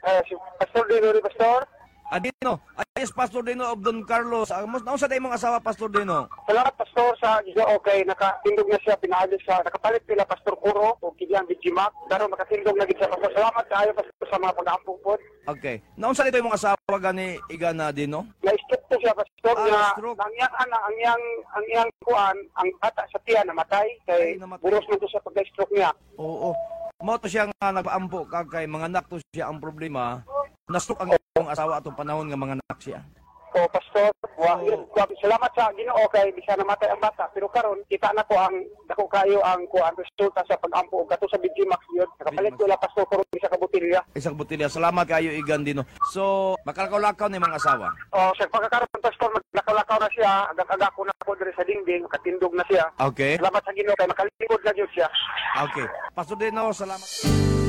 Si Pastor Dino, Pastor. Dino, ayos Pastor Dino of Don Carlos. Nausa tayo mong asawa, Pastor Dino? Salamat, Pastor, sa Ginoo. Okay, nakatindog na siya, pinaalis siya, nakapalit nila Pastor Kuro, o Kilian Bijimak, pero makatindog na siya, Pastor. Salamat kayo, Pastor, sa mga pag-aampong po. Okay. Nausa tayo mong asawa gani Igana Dino? Na-stroke po siya, Pastor, stroke. ang iyang kuan, ang bata sa tiyan, namatay, kay buros na to sa pagka-stroke niya. Oo. Mo to siya nga nagpaampo kay mga anak to siya ang problema. Na-stroke ang iyong asawa atong panahon nga mga anak siya. O, Pastor, salamat sa Ginoo kay di siya namatay ang bata, pero karon kita na ko ang dako kayo ang kuan resulta sa pag-ampo og kato sa Bijimax yun. Nakapalit ko la Pastor Kuro sa kabutilya. Isang butilya. Salamat kayo Igan Dino. So, makalakaw-lakaw ni mga asawa. O, sa pagkakaroon Pastor, maglakaw-lakaw na siya, agak-agak ko na po diri sa dingding, makatindog na siya. Okay. Salamat sa Ginoo kay makalikod na jud siya. Okay. Pastor Dino, salamat.